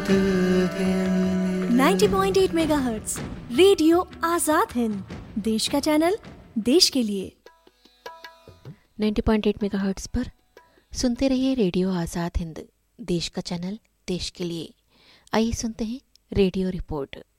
Hind. 90.8 megahertz radio Azad Hind, देश का channel, देश के लिए। 90.8 मेगाहर्ट्ज पर सुनते रहिए रेडियो आजाद हिंद, देश का चैनल, देश के लिए। आइए सुनते हैं रेडियो रिपोर्ट।